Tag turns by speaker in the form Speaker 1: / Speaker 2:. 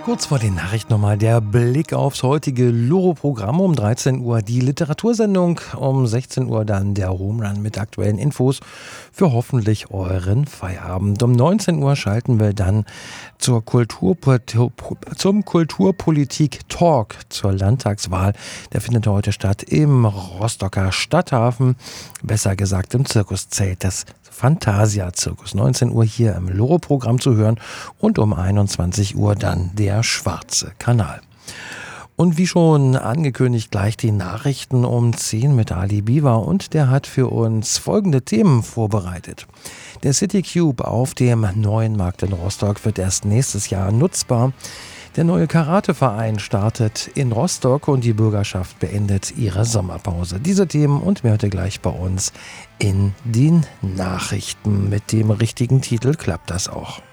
Speaker 1: Kurz vor den Nachrichten nochmal der Blick aufs heutige Loro-Programm. Um 13 Uhr die Literatursendung, um 16 Uhr dann der Home Run mit aktuellen Infos für hoffentlich euren Feierabend. Um 19 Uhr schalten wir dann zum Kulturpolitik-Talk zur Landtagswahl. Der findet heute statt im Rostocker Stadthafen, besser gesagt im Zirkuszelt des Fantasia-Zirkus. 19 Uhr hier im Loro-Programm zu hören und um 21 Uhr dann der Schwarze Kanal. Und wie schon angekündigt, gleich die Nachrichten um 10 mit Ali Biwa, und der hat für uns folgende Themen vorbereitet. Der City Cube auf dem neuen Markt in Rostock wird erst nächstes Jahr nutzbar. Der neue Karateverein startet in Rostock und die Bürgerschaft beendet ihre Sommerpause. Diese Themen und mehr heute gleich bei uns in den Nachrichten. Mit dem richtigen Titel klappt das auch.